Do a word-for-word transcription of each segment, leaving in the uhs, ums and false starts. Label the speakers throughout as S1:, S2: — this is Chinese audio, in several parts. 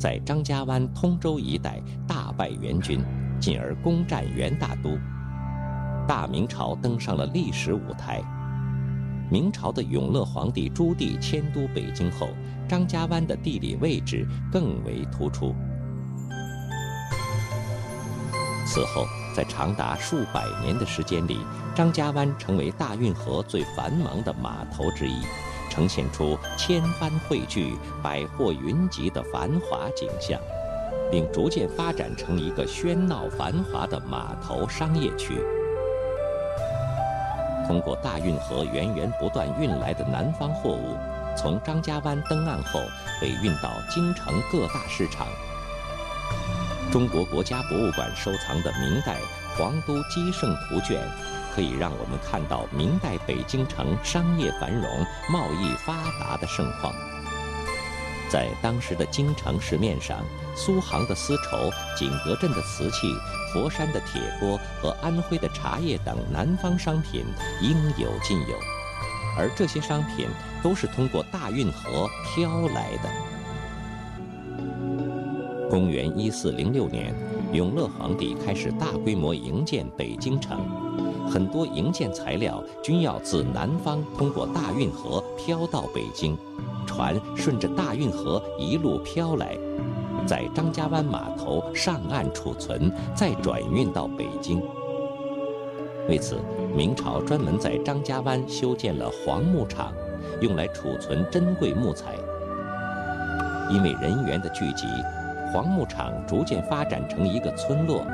S1: 在张家湾、通州一带大败元军，进而攻占元大都。大明朝登上了历史舞台。明朝的永乐皇帝朱棣迁都北京后，张家湾的地理位置更为突出。此后，在长达数百年的时间里，张家湾成为大运河最繁忙的码头之一，呈现出千帆汇聚、百货云集的繁华景象，并逐渐发展成一个喧闹繁华的码头商业区。通过大运河源源不断运来的南方货物，从张家湾登岸后被运到京城各大市场。中国国家博物馆收藏的明代皇都基圣图卷，可以让我们看到明代北京城商业繁荣、贸易发达的盛况。在当时的京城市面上，苏杭的丝绸、景德镇的瓷器、佛山的铁锅和安徽的茶叶等南方商品应有尽有，而这些商品都是通过大运河飘来的。公元一四零六年，永乐皇帝开始大规模营建北京城，很多营建材料均要自南方通过大运河飘到北京，船顺着大运河一路飘来，在张家湾码头上岸储存，再转运到北京。为此，明朝专门在张家湾修建了黄木厂，用来储存珍贵木材。因为人员的聚集，黄木厂逐渐发展成一个村落。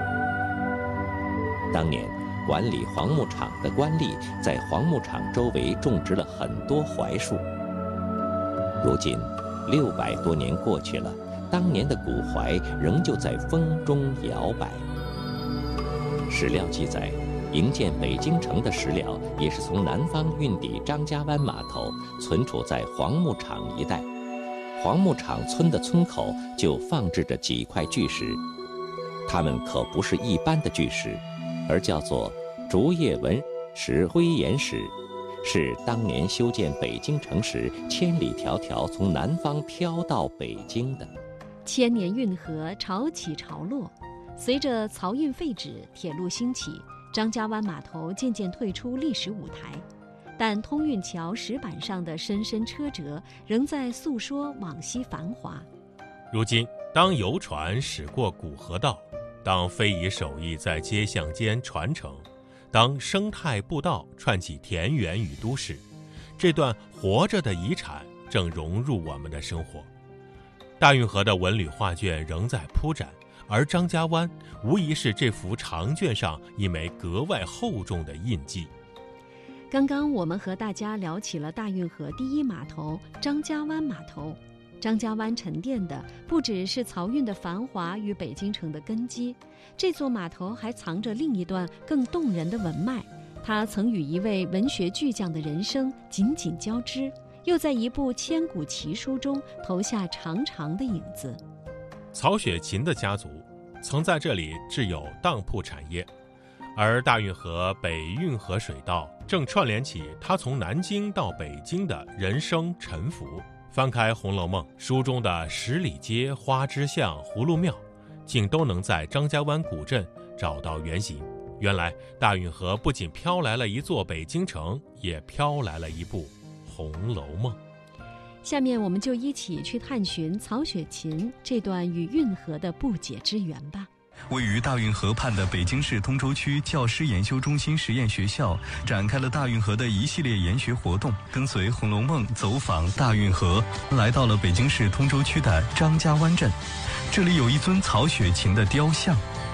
S1: 当年，管理黄木厂的官吏在黄木厂周围种植了很多槐树。如今，六百多年过去了，当年的古槐仍旧在风中摇摆。史料记载，营建北京城的石料也是从南方运抵张家湾码头，存储在黄木厂一带。黄木厂村的村口就放置着几块巨石，它们可不是一般的巨石，而叫做竹叶纹石灰岩石，是当年修建北京城时千里迢迢从南方飘到北京的。
S2: 千年运河潮起潮落，随着漕运废止、铁路兴起，张家湾码头渐渐退出历史舞台。但通运桥石板上的深深车辙仍在诉说往昔繁华。
S3: 如今，当游船驶过古河道，当非遗手艺在街巷间传承，当生态步道串起田园与都市，这段活着的遗产正融入我们的生活。大运河的文旅画卷仍在铺展，而张家湾无疑是这幅长卷上一枚格外厚重的印记。
S2: 刚刚我们和大家聊起了大运河第一码头张家湾码头。张家湾沉淀的不只是漕运的繁华与北京城的根基，这座码头还藏着另一段更动人的文脉。它曾与一位文学巨匠的人生紧紧交织，又在一部千古奇书中投下长长的影子。
S3: 曹雪芹的家族曾在这里置有当铺产业，而大运河北运河水道正串联起他从南京到北京的人生沉浮。翻开《红楼梦》，书中的十里街、花枝巷、葫芦庙，竟都能在张家湾古镇找到原型。原来大运河不仅飘来了一座北京城，也飘来了一部《红楼梦》。
S2: 下面我们就一起去探寻曹雪芹这段与运河的不解之缘吧。
S4: 位于大运河畔的北京市通州区教师研修中心实验学校展开了大运河的一系列研学活动，跟随《红楼梦》走访大运河，来到了北京市通州区的张家湾镇。这里有一尊曹雪芹的雕像。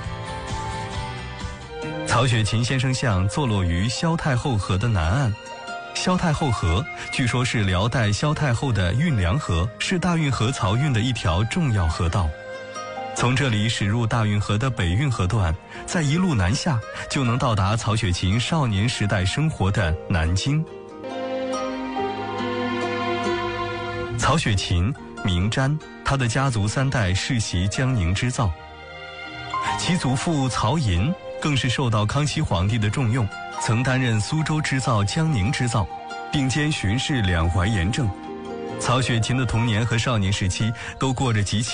S4: 曹雪芹先生像坐落于萧太后河的南岸。萧太后河据说是辽代萧太后的运粮河，是大运河漕运的一条重要河道。从这里驶入大运河的北运河段，再一路南下，就能到达曹雪芹少年时代生活的南京。曹雪芹名瞻，他的家族三代世袭江宁织造，其祖父曹寅更是受到康熙皇帝的重用，曾担任苏州织造、江宁织造，并兼巡视两淮盐政。曹雪芹的童年和少年时期都过着极其